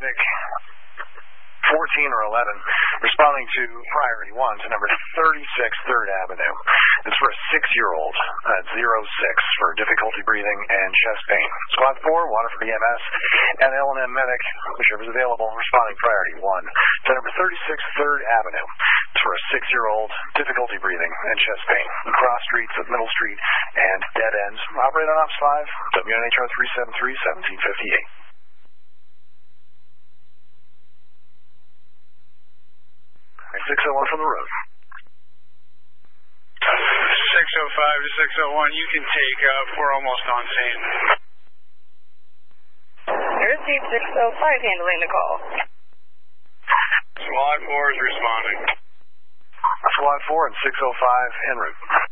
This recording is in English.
medic 14 or 11, responding to priority 1 to number 36 3rd Avenue. It's for a 6-year-old at 06 for difficulty breathing and chest pain. Squad 4, Waterford EMS, and L&M medic, whichever is available, responding priority 1 to number 36 3rd Avenue. It's for a 6-year-old, difficulty breathing and chest pain. Cross streets at Middle Street and dead ends. Operate on Ops 5, WNHR 373, 1758. 601 from the road. 605 to 601, you can take up. We're almost on scene. Receive 605, handling the call. Squad 4 is responding. Squad 4 and 605 en route.